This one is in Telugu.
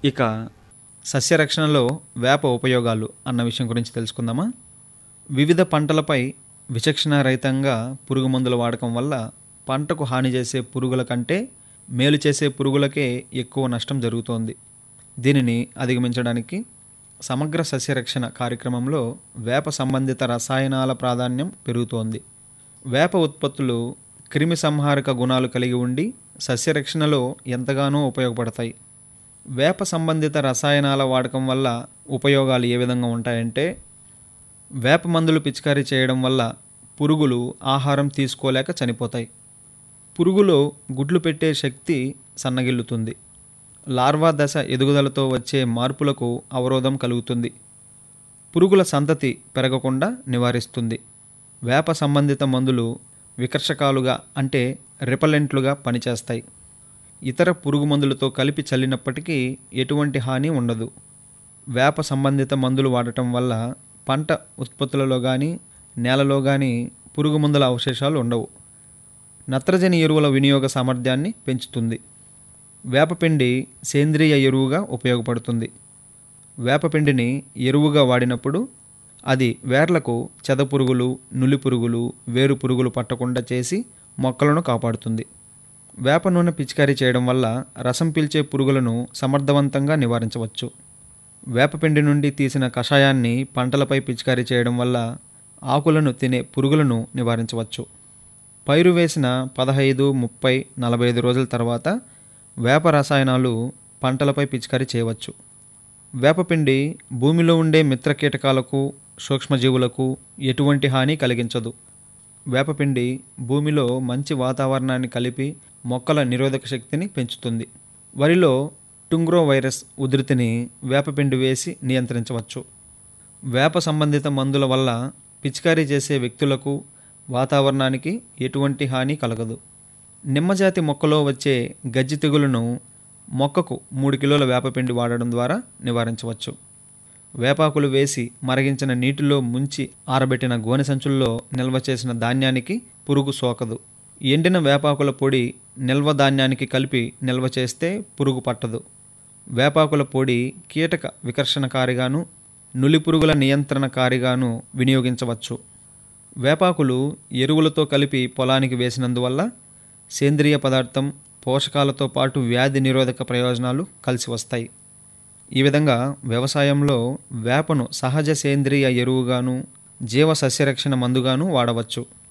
ఇక సస్యరక్షణలో వేప ఉపయోగాలు అన్న విషయం గురించి తెలుసుకుందామా. వివిధ పంటలపై విచక్షణారహితంగా పురుగు మందుల వాడకం వల్ల పంటకు హాని చేసే పురుగుల కంటే మేలు చేసే పురుగులకే ఎక్కువ నష్టం జరుగుతోంది. దీనిని అధిగమించడానికి సమగ్ర సస్యరక్షణ కార్యక్రమంలో వేప సంబంధిత రసాయనాల ప్రాధాన్యం పెరుగుతోంది. వేప ఉత్పత్తులు క్రిమి సంహారక గుణాలు కలిగి ఉండి సస్యరక్షణలో ఎంతగానో ఉపయోగపడతాయి. వేప సంబంధిత రసాయనాల వాడకం వల్ల ఉపయోగాలు ఏ విధంగా ఉంటాయంటే, వేప మందులు పిచికారీ చేయడం వల్ల పురుగులు ఆహారం తీసుకోలేక చనిపోతాయి. పురుగులో గుడ్లు పెట్టే శక్తి సన్నగిల్లుతుంది. లార్వా దశ ఎదుగుదలతో వచ్చే మార్పులకు అవరోధం కలుగుతుంది. పురుగుల సంతతి పెరగకుండా నివారిస్తుంది. వేప సంబంధిత మందులు వికర్షకాలుగా అంటే రిపలెంట్లుగా పనిచేస్తాయి. ఇతర పురుగు మందులతో కలిపి చల్లినప్పటికీ ఎటువంటి హాని ఉండదు. వేప సంబంధిత మందులు వాడటం వల్ల పంట ఉత్పత్తులలో కానీ నేలలో కానీ పురుగు మందుల అవశేషాలు ఉండవు. నత్రజని ఎరువుల వినియోగ సామర్థ్యాన్ని పెంచుతుంది. వేపపిండి సేంద్రియ ఎరువుగా ఉపయోగపడుతుంది. వేపపిండిని ఎరువుగా వాడినప్పుడు అది వేర్లకు చెదపురుగులు, నులిపురుగులు, వేరు పురుగులు పట్టకుండా చేసి మొక్కలను కాపాడుతుంది. వేప నూనె పిచికారీ చేయడం వల్ల రసం పీల్చే పురుగులను సమర్థవంతంగా నివారించవచ్చు. వేపపిండి నుండి తీసిన కషాయాన్ని పంటలపై పిచికారీ చేయడం వల్ల ఆకులను తినే పురుగులను నివారించవచ్చు. పైరు వేసిన 15, 30, 45 రోజుల తర్వాత వేప రసాయనాలు పంటలపై పిచికారీ చేయవచ్చు. వేపపిండి భూమిలో ఉండే మిత్ర కీటకాలకు, సూక్ష్మజీవులకు ఎటువంటి హాని కలిగించదు. వేపపిండి భూమిలో మంచి వాతావరణాన్ని కలిపి మొక్కల నిరోధక శక్తిని పెంచుతుంది. వరిలో టుంగ్రో వైరస్ ఉధృతిని వేపపిండి వేసి నియంత్రించవచ్చు. వేప సంబంధిత మందుల వల్ల పిచికారీ చేసే వ్యక్తులకు, వాతావరణానికి ఎటువంటి హాని కలగదు. నిమ్మజాతి మొక్కలో వచ్చే గజ్జి తెగులును మొక్కకు 3 కిలోల వేపపిండి వాడడం ద్వారా నివారించవచ్చు. వేపాకులు వేసి మరిగించిన నీటిలో ముంచి ఆరబెట్టిన గోనె సంచుల్లో నిల్వ చేసిన ధాన్యానికి పురుగు సోకదు. ఎండిన వేపాకుల పొడి నిల్వ ధాన్యానికి కలిపి నిల్వ చేస్తే పురుగు పట్టదు. వేపాకుల పొడి కీటక వికర్షణకారిగాను, నులిపురుగుల నియంత్రణకారిగాను వినియోగించవచ్చు. వేపాకులు ఎరువులతో కలిపి పొలానికి వేసినందువల్ల సేంద్రియ పదార్థం, పోషకాలతో పాటు వ్యాధి నిరోధక ప్రయోజనాలు కలిసి వస్తాయి. ఈ విధంగా వ్యవసాయంలో వేపను సహజ సేంద్రియ ఎరువుగాను, జీవ సస్యరక్షణ మందుగాను వాడవచ్చు.